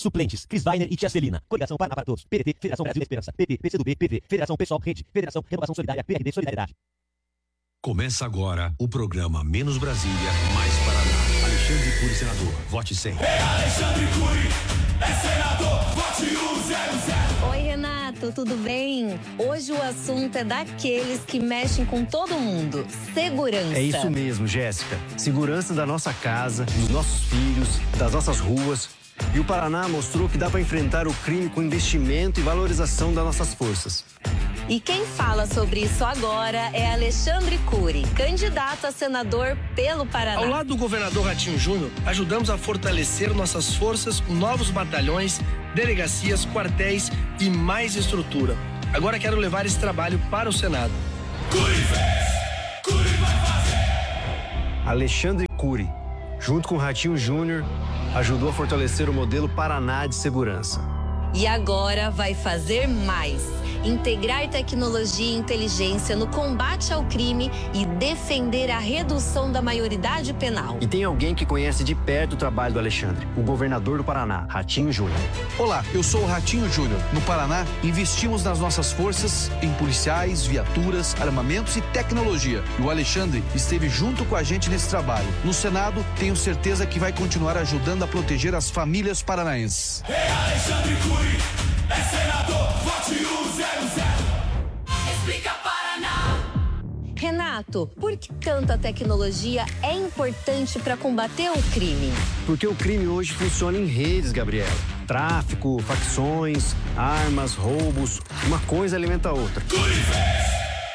Suplentes, Cris Weiner e Tia Celina. Coligação Paraná para Todos. PDT, Federação Brasil da Esperança. PT, PCdoB, PV, Federação Pessoal, Rede, Federação Renovação Solidária, PRD, Solidariedade. Começa agora o programa Menos Brasília, Mais Paraná. Alexandre Cury, senador. Vote 100. Alexandre Cury, senador. Vote 100. Oi, Renato, tudo bem? Hoje o assunto é daqueles que mexem com todo mundo. Segurança. É isso mesmo, Jéssica. Segurança da nossa casa, dos nossos filhos, das nossas ruas. E o Paraná mostrou que dá para enfrentar o crime com investimento e valorização das nossas forças. E quem fala sobre isso agora é Alexandre Cury, candidato a senador pelo Paraná. Ao lado do governador Ratinho Júnior, ajudamos a fortalecer nossas forças com novos batalhões, delegacias, quartéis e mais estrutura. Agora quero levar esse trabalho para o Senado. Cury fez, Cury vai fazer. Alexandre Cury, junto com Ratinho Júnior, ajudou a fortalecer o modelo Paraná de segurança. E agora vai fazer mais. Integrar tecnologia e inteligência no combate ao crime e defender a redução da maioridade penal. E tem alguém que conhece de perto o trabalho do Alexandre, o governador do Paraná, Ratinho Júnior. Olá, eu sou o Ratinho Júnior. No Paraná, investimos nas nossas forças em policiais, viaturas, armamentos e tecnologia. E o Alexandre esteve junto com a gente nesse trabalho. No Senado, tenho certeza que vai continuar ajudando a proteger as famílias paranaenses. Alexandre Cury, senador, vote 100. Explica Paraná. Renato, por que tanta tecnologia é importante para combater o crime? Porque o crime hoje funciona em redes, Gabriela. Tráfico, facções, armas, roubos. Uma coisa alimenta a outra. Cury fez.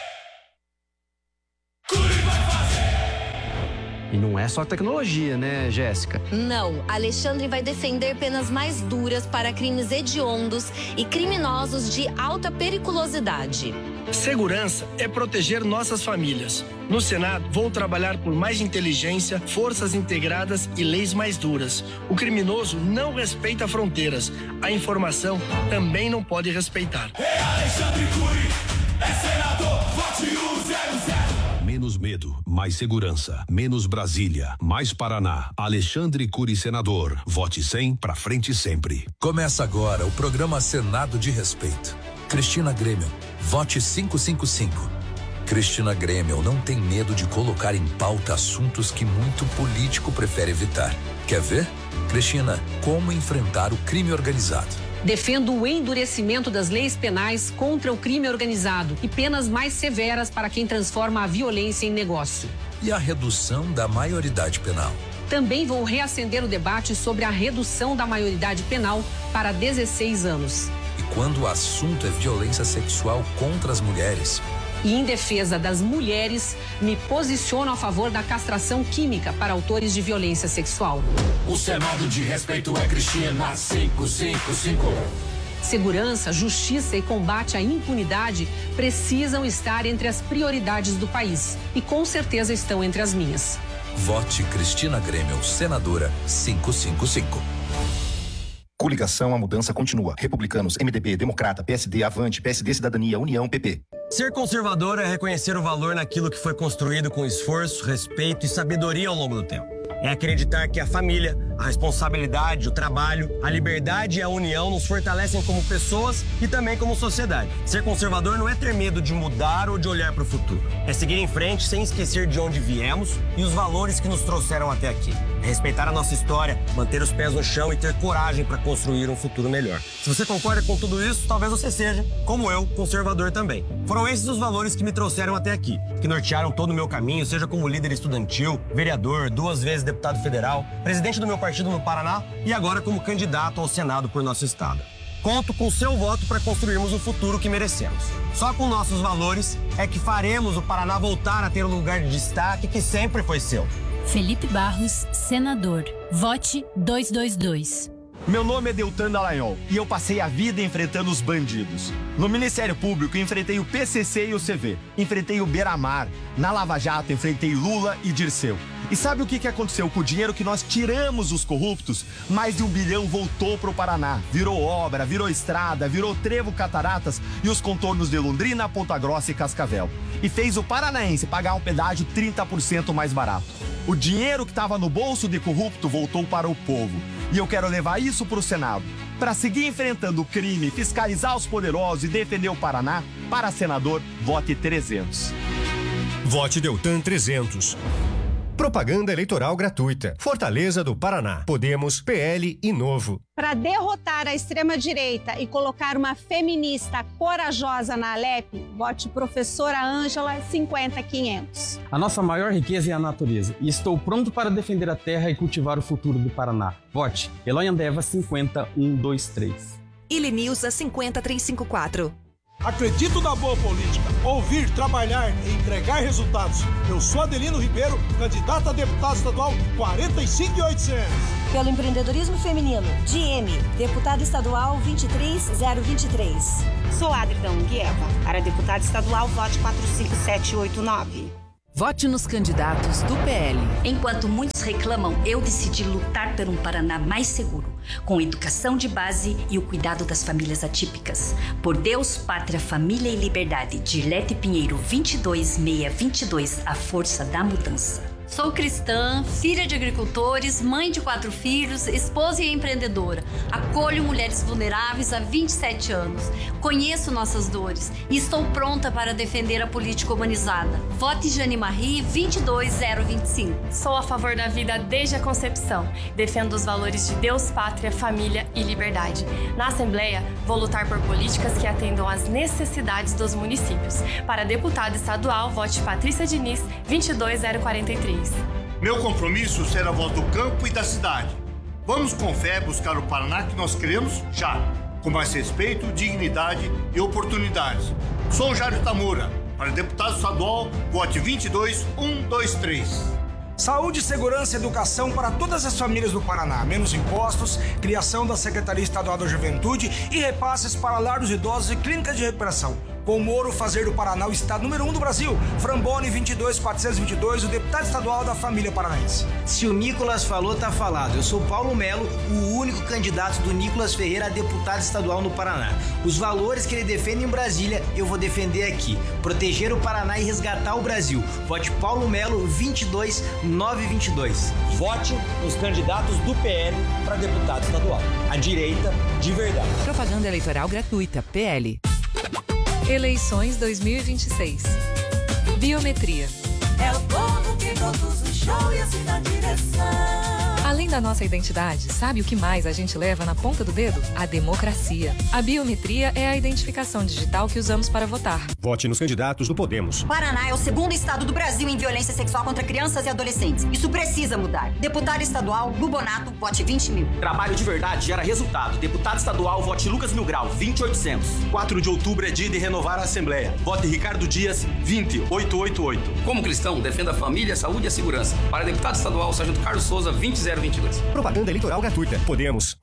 Cury vai fazer. E não é só tecnologia, né, Jéssica? Não, Alexandre vai defender penas mais duras para crimes hediondos e criminosos de alta periculosidade. Segurança é proteger nossas famílias. No Senado, vou trabalhar por mais inteligência, forças integradas e leis mais duras. O criminoso não respeita fronteiras. A informação também não pode respeitar. Alexandre Cury, senador, vote 100. Menos medo, mais segurança. Menos Brasília, mais Paraná. Alexandre Cury, senador. Vote 100 pra frente sempre. Começa agora o programa Senado de Respeito. Cristina Grêmio, vote 555. Cristina Grêmio não tem medo de colocar em pauta assuntos que muito político prefere evitar. Quer ver? Cristina, como enfrentar o crime organizado? Defendo o endurecimento das leis penais contra o crime organizado e penas mais severas para quem transforma a violência em negócio. E a redução da maioridade penal? Também vou reacender o debate sobre a redução da maioridade penal para 16 anos. E quando o assunto é violência sexual contra as mulheres? E em defesa das mulheres, me posiciono a favor da castração química para autores de violência sexual. O Senado de Respeito é Cristina 555. Segurança, justiça e combate à impunidade precisam estar entre as prioridades do país. E com certeza estão entre as minhas. Vote Cristina Grêmio, senadora 555. Coligação A Mudança Continua. Republicanos, MDB, Democrata, PSD, Avante, PSD Cidadania, União, PP. Ser conservador é reconhecer o valor naquilo que foi construído com esforço, respeito e sabedoria ao longo do tempo. É acreditar que a família, a responsabilidade, o trabalho, a liberdade e a união nos fortalecem como pessoas e também como sociedade. Ser conservador não é ter medo de mudar ou de olhar para o futuro. É seguir em frente sem esquecer de onde viemos e os valores que nos trouxeram até aqui. É respeitar a nossa história, manter os pés no chão e ter coragem para construir um futuro melhor. Se você concorda com tudo isso, talvez você seja, como eu, conservador também. Foram esses os valores que me trouxeram até aqui, que nortearam todo o meu caminho, seja como líder estudantil, vereador, 2 vezes deputado federal, presidente do meu partido no Paraná e agora como candidato ao Senado por nosso estado. Conto com seu voto para construirmos o futuro que merecemos. Só com nossos valores é que faremos o Paraná voltar a ter o lugar de destaque que sempre foi seu. Felipe Barros, senador. Vote 222. Meu nome é Deltan Dallagnol e eu passei a vida enfrentando os bandidos. No Ministério Público, enfrentei o PCC e o CV. Enfrentei o Beira-Mar. Na Lava Jato, enfrentei Lula e Dirceu. E sabe o que aconteceu com o dinheiro que nós tiramos dos corruptos? Mais de 1 bilhão voltou pro Paraná. Virou obra, virou estrada, virou trevo, cataratas e os contornos de Londrina, Ponta Grossa e Cascavel. E fez o paranaense pagar um pedágio 30% mais barato. O dinheiro que estava no bolso de corrupto voltou para o povo. E eu quero levar isso pro Senado. Para seguir enfrentando o crime, fiscalizar os poderosos e defender o Paraná, para senador, vote 300. Vote Deltan 300. Propaganda eleitoral gratuita. Fortaleza do Paraná. Podemos, PL e Novo. Para derrotar a extrema-direita e colocar uma feminista corajosa na Alep, vote professora Ângela 50500. A nossa maior riqueza é a natureza e estou pronto para defender a terra e cultivar o futuro do Paraná. Vote Eloy Andeva 50123. Ilenilza 50354. Acredito na boa política, ouvir, trabalhar e entregar resultados. Eu sou Adelino Ribeiro, candidato a deputado estadual 45800. Pelo empreendedorismo feminino, DM, deputada estadual 23023. Sou Adriana Unguieva, para deputada estadual, vote 45789. Vote nos candidatos do PL. Enquanto muitos reclamam, eu decidi lutar por um Paraná mais seguro, com educação de base e o cuidado das famílias atípicas. Por Deus, Pátria, Família e Liberdade, Dirlete Pinheiro 22622, a força da mudança. Sou cristã, filha de agricultores, mãe de 4 filhos, esposa e empreendedora. Acolho mulheres vulneráveis há 27 anos. Conheço nossas dores e estou pronta para defender a política humanizada. Vote Jane Marie 22025. Sou a favor da vida desde a concepção. Defendo os valores de Deus, Pátria, Família e Liberdade. Na Assembleia, vou lutar por políticas que atendam às necessidades dos municípios. Para deputada estadual, vote Patrícia Diniz 22043. Meu compromisso será a voz do campo e da cidade. Vamos com fé buscar o Paraná que nós queremos já, com mais respeito, dignidade e oportunidades. Sou Jário Tamura, para deputado estadual, vote 22123. Saúde, segurança e educação para todas as famílias do Paraná. Menos impostos, criação da Secretaria Estadual da Juventude e repasses para lar dos idosos e clínicas de recuperação. Com o Moro fazer do Paraná o estado número 1 do Brasil. Frambone 22422, o deputado estadual da família paranaense. Se o Nicolas falou, tá falado. Eu sou Paulo Melo, o único candidato do Nicolas Ferreira a deputado estadual no Paraná. Os valores que ele defende em Brasília, eu vou defender aqui. Proteger o Paraná e resgatar o Brasil. Vote Paulo Melo 22922. Vote nos candidatos do PL para deputado estadual. A direita de verdade. Propaganda eleitoral gratuita, PL. Eleições 2026. Biometria. É o povo que produz o show e assim na direção. Além da nossa identidade, sabe o que mais a gente leva na ponta do dedo? A democracia. A biometria é a identificação digital que usamos para votar. Vote nos candidatos do Podemos. Paraná é o segundo estado do Brasil em violência sexual contra crianças e adolescentes. Isso precisa mudar. Deputado estadual, Lubonato, vote 20 mil. Trabalho de verdade gera resultado. Deputado estadual, vote Lucas Milgrau, 20800. 4 de outubro é dia de renovar a Assembleia. Vote Ricardo Dias, 20888. Como cristão, defenda a família, a saúde e a segurança. Para deputado estadual, Sargento Carlos Souza, 20022. Propaganda eleitoral gratuita. Podemos.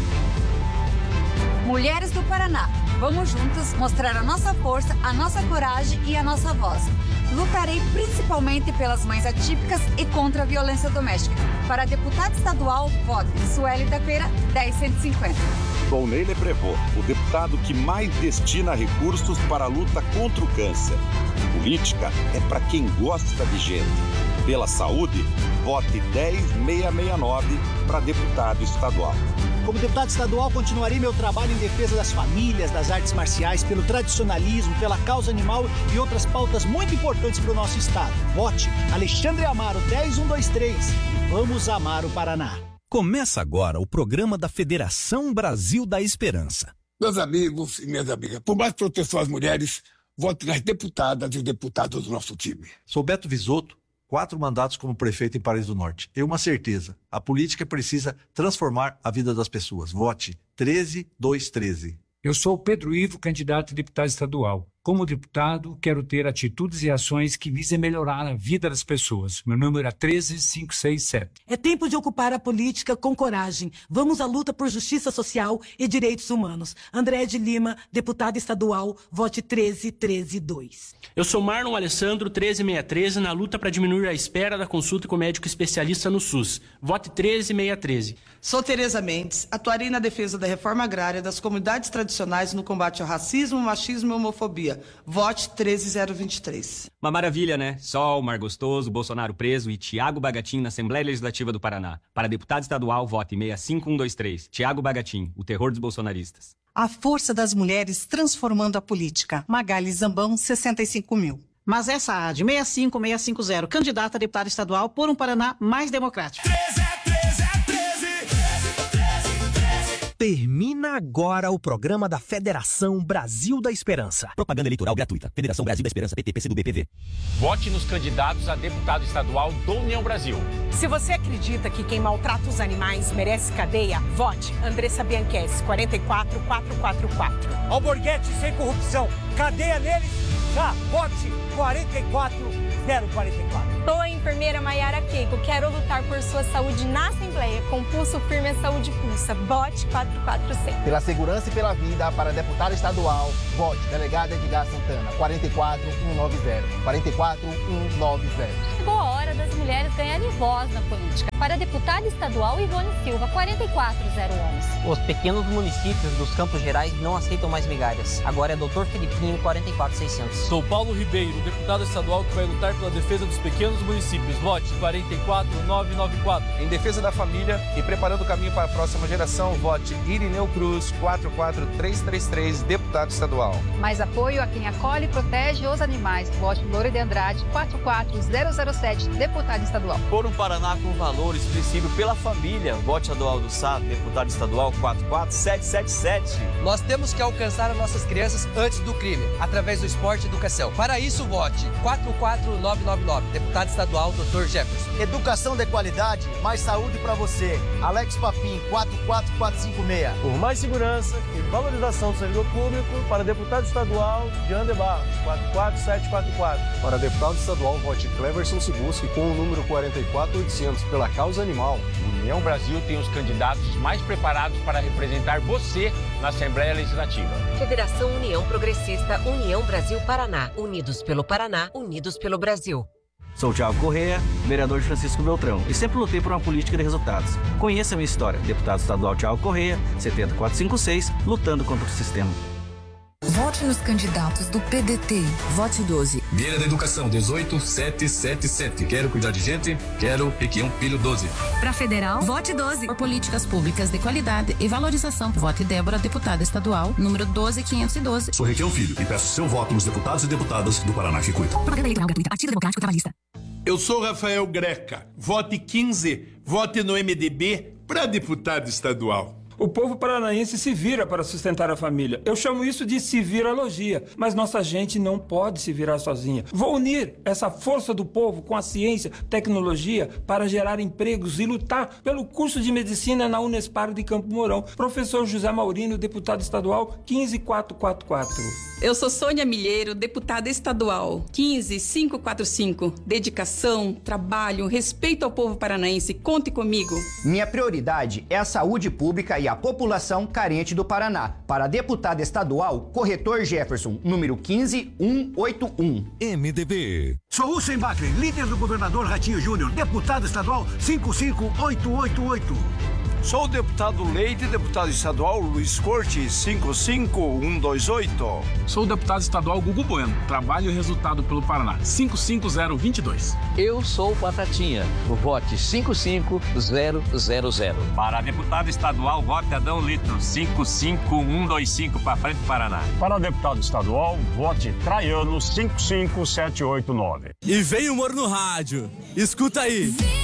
Mulheres do Paraná, vamos juntas mostrar a nossa força, a nossa coragem e a nossa voz. Lutarei principalmente pelas mães atípicas e contra a violência doméstica. Para deputado estadual, vote Sueli da Feira, 10150. Sou Ney Leprevô, o deputado que mais destina recursos para a luta contra o câncer. Política é para quem gosta de gente. Pela saúde, vote 10669 para deputado estadual. Como deputado estadual, continuarei meu trabalho em defesa das famílias, das artes marciais, pelo tradicionalismo, pela causa animal e outras pautas muito importantes para o nosso estado. Vote Alexandre Amaro, 10123. Vamos amar o Paraná. Começa agora o programa da Federação Brasil da Esperança. Meus amigos e minhas amigas, por mais proteção às mulheres, vote nas deputadas e deputados do nosso time. Sou Beto Visoto, 4 mandatos como prefeito em Paris do Norte. Tenho uma certeza, a política precisa transformar a vida das pessoas. Vote 13213. Eu sou Pedro Ivo, candidato a deputado estadual. Como deputado, quero ter atitudes e ações que visem melhorar a vida das pessoas. Meu número é 13567. É tempo de ocupar a política com coragem. Vamos à luta por justiça social e direitos humanos. André de Lima, deputado estadual, vote 13132. Eu sou Marlon Alessandro, 13613, na luta para diminuir a espera da consulta com médico especialista no SUS. Vote 13613. Sou Tereza Mendes, atuarei na defesa da reforma agrária das comunidades tradicionais no combate ao racismo, machismo e homofobia. Vote 13023. Uma maravilha, né? Sol, mar gostoso, Bolsonaro preso e Tiago Bagatin na Assembleia Legislativa do Paraná. Para deputado estadual, vote 65123. Tiago Bagatin, o terror dos bolsonaristas. A força das mulheres transformando a política. Magali Zambão, 65 mil. Mas essa AD 65650, candidata a deputada estadual por um Paraná mais democrático. Termina agora o programa da Federação Brasil da Esperança. Propaganda eleitoral gratuita. Federação Brasil da Esperança, PT, PCdoB, PV. Vote nos candidatos a deputado estadual do União Brasil. Se você acredita que quem maltrata os animais merece cadeia, vote Andressa Bianchessi, 44444. Alborguete sem corrupção. Cadeia neles. Já, vote 44044. Sou a enfermeira Maiara Keiko. Quero lutar por sua saúde na Assembleia. Com Pulso Firme a Saúde Pulsa. Vote 44100. Pela segurança e pela vida, para deputada estadual, vote delegada Edgar Santana, 44190. 44190. Chegou a hora das mulheres ganharem voz na política. Para deputada estadual, Ivone Silva, 44011. Os pequenos municípios dos Campos Gerais não aceitam mais migalhas. Agora é Dr. Filipinho, 44600. Sou Paulo Ribeiro, deputado estadual que vai lutar pela defesa dos pequenos municípios. Vote 44994. Em defesa da família e preparando o caminho para a próxima geração, vote Irineu Cruz, 44333, deputado estadual. Mais apoio a quem acolhe e protege os animais. Vote Loura de Andrade, 44007, deputado estadual. Por um Paraná com valor expressivo pela família. Vote estadual do SAD, deputado estadual 44777. Nós temos que alcançar as nossas crianças antes do crime, através do esporte e educação. Para isso, vote 44999, deputado estadual Dr. Jefferson. Educação de qualidade, mais saúde para você. Alex Papim, 44456. Por mais segurança e valorização do servidor público, para deputado estadual Jean de Barros, 44744. Para deputado estadual, vote Cleverson Cibusque com o número 44800 pela causa animal. União Brasil tem os candidatos mais preparados para representar você na Assembleia Legislativa. Federação União Progressista, União Brasil Paraná. Unidos pelo Paraná, unidos pelo Brasil. Sou Thiago Correia, vereador de Francisco Beltrão, e sempre lutei por uma política de resultados. Conheça a minha história. Deputado estadual Thiago Correia, 70456, lutando contra o sistema. Vote nos candidatos do PDT. Vote 12. Vieira da Educação, 18777. Quero cuidar de gente, quero Requião Filho 12. Para federal, vote 12. Por políticas públicas de qualidade e valorização. Vote Débora, deputada estadual, número 12512. Sou Requião Filho e peço seu voto nos deputados e deputadas do Paraná que cuidam. Propaganda eleitoral gratuita. Partido Democrático Trabalhista. Eu sou Rafael Greca. Vote 15. Vote no MDB para deputado estadual. O povo paranaense se vira para sustentar a família. Eu chamo isso de se viralogia, mas nossa gente não pode se virar sozinha. Vou unir essa força do povo com a ciência, tecnologia para gerar empregos e lutar pelo curso de medicina na Unespar de Campo Mourão. Professor José Maurino, deputado estadual, 15444. Eu sou Sônia Milheiro, deputada estadual, 15545. Dedicação, trabalho, respeito ao povo paranaense. Conte comigo. Minha prioridade é a saúde pública e a população carente do Paraná. Para deputada estadual, corretor Jefferson, número 15181. MDB. Sou Hussein Bakri, líder do governador Ratinho Júnior, deputado estadual 55888. Sou o deputado Leite, deputado estadual Luiz Corte, 55128. Sou o deputado estadual Gugu Bueno, trabalho e resultado pelo Paraná, 55022. Eu sou o Batatinha, o vote 55000. Para deputado estadual, vote Adão Lito, 55125 para frente do Paraná. Para deputado estadual, vote Traiano, 55789. E vem humor no rádio. Escuta aí.